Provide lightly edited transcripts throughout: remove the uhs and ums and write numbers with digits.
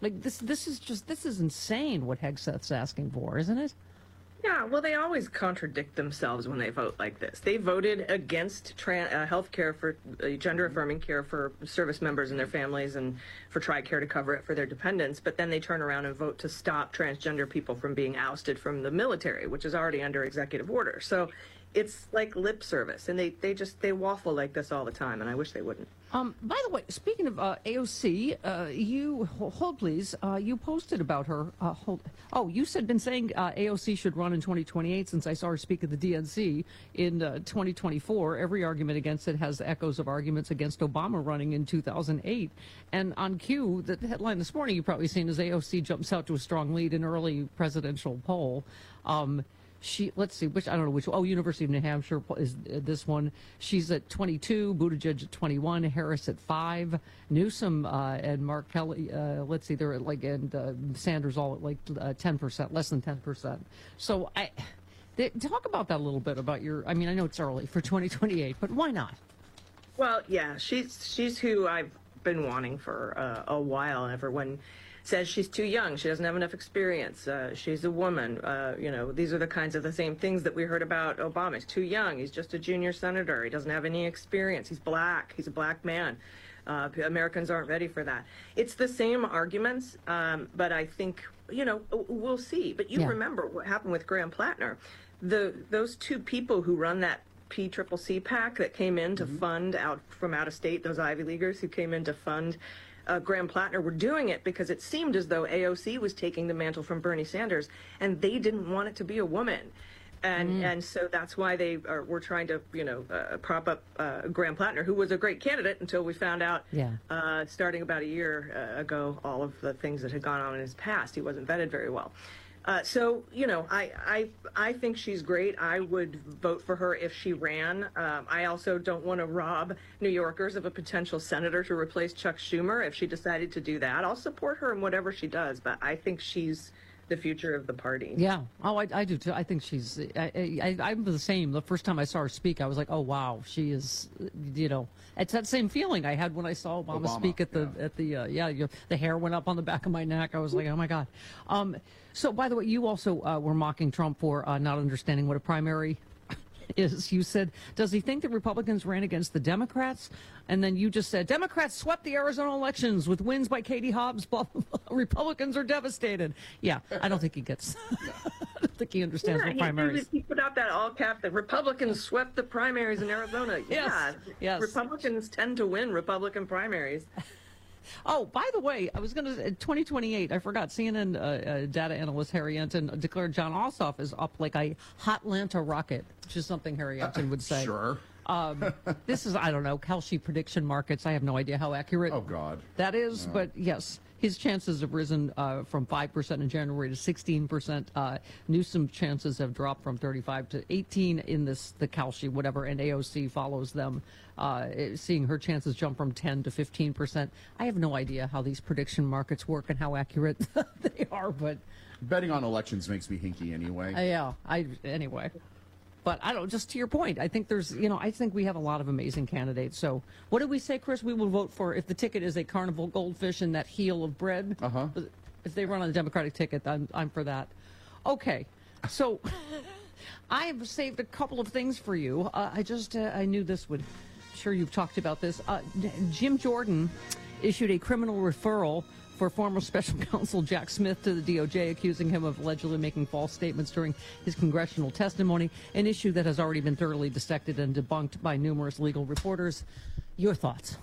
Like this is insane what Hegseth's asking for, isn't it? Yeah, well, they always contradict themselves when they vote like this. They voted against health care for gender-affirming care for service members and their families and for TRICARE to cover it for their dependents, but then they turn around and vote to stop transgender people from being ousted from the military, which is already under executive order. So it's like lip service, and they waffle like this all the time, and I wish they wouldn't. By the way, speaking of AOC, you hold please. You posted about her. You said been saying AOC should run in 2028 since I saw her speak at the DNC in 2024. Every argument against it has echoes of arguments against Obama running in 2008. And on Q, the headline this morning you've probably seen is AOC jumps out to a strong lead in early presidential poll. Let's see, I don't know which. Oh, University of New Hampshire is this one. She's at 22, Buttigieg at 21, Harris at 5, Newsom and Mark Kelly. Let's see, they're at and Sanders all at 10%, less than 10%. So talk about that a little bit about your. I mean, I know it's early for 2028, but why not? Well, yeah, she's who I've been wanting for a while. Everyone says she's too young. She doesn't have enough experience. She's a woman. These are the kinds of the same things that we heard about Obama. He's too young. He's just a junior senator. He doesn't have any experience. He's black. He's a black man. Americans aren't ready for that. It's the same arguments, but I think, we'll see. But remember what happened with Graham Plattner. Those two people who run that PCCC PAC that came in to fund out of state, those Ivy Leaguers who came in to fund Graham Plattner, were doing it because it seemed as though AOC was taking the mantle from Bernie Sanders, and they didn't want it to be a woman. And so that's why they were trying to, prop up Graham Plattner, who was a great candidate until we found out, starting about a year ago, all of the things that had gone on in his past. He wasn't vetted very well. I think she's great. I would vote for her if she ran. I also don't want to rob New Yorkers of a potential senator to replace Chuck Schumer. If she decided to do that, I'll support her in whatever she does. But I think she's the future of the party. Yeah. Oh, I do too. I think she's. I'm the same. The first time I saw her speak, I was like, oh wow, she is. It's that same feeling I had when I saw Obama speak at the hair went up on the back of my neck. I was like, oh my God. So, by the way, you also were mocking Trump for not understanding what a primary is. You said, does he think that Republicans ran against the Democrats? And then you just said, Democrats swept the Arizona elections with wins by Katie Hobbs. Blah, blah, blah. Republicans are devastated. Yeah, I don't think he gets. I don't think he understands what primaries. He put out that all cap that Republicans swept the primaries in Arizona. Yes. Republicans tend to win Republican primaries. Oh, by the way, I was going to 2028. I forgot. CNN data analyst Harry Enten declared John Ossoff is up like a hot Lanta rocket, which is something Harry Enten would say. Sure. This is, I don't know, Kalshi prediction markets. I have no idea how accurate that is, but yes, his chances have risen from 5% in January to 16%. Newsom's chances have dropped from 35 to 18 in the Kalshi, whatever, and AOC follows them, seeing her chances jump from 10 to 15%. I have no idea how these prediction markets work and how accurate they are, but betting on elections makes me hinky anyway. Anyway. But I don't, just to your point, I think I think we have a lot of amazing candidates. So what did we say, Chris? We will vote for, if the ticket is a carnival goldfish and that heel of bread. If they run on the Democratic ticket, I'm for that. Okay. So I have saved a couple of things for you. I knew this would, I'm sure you've talked about this. Jim Jordan issued a criminal referral for former special counsel Jack Smith to the DOJ, accusing him of allegedly making false statements during his congressional testimony, an issue that has already been thoroughly dissected and debunked by numerous legal reporters. Your thoughts?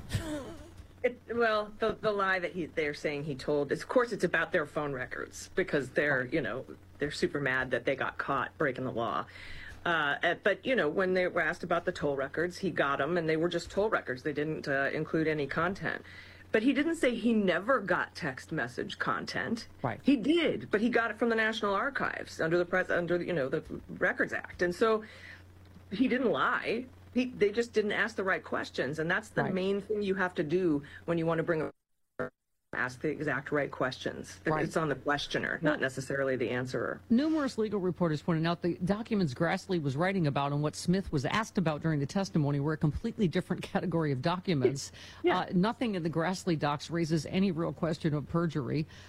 The lie that they're saying he told, of course, it's about their phone records because they're super mad that they got caught breaking the law. But when they were asked about the toll records, he got them, and they were just toll records. They didn't include any content. But he didn't say he never got text message content. Right. He did, but he got it from the National Archives under the Records Act, and so he didn't lie. They just didn't ask the right questions, and that's the main thing you have to do when you want to bring ask the exact right questions. Right. It's on the questioner, not necessarily the answerer. Numerous legal reporters pointed out the documents Grassley was writing about and what Smith was asked about during the testimony were a completely different category of documents. Nothing in the Grassley docs raises any real question of perjury.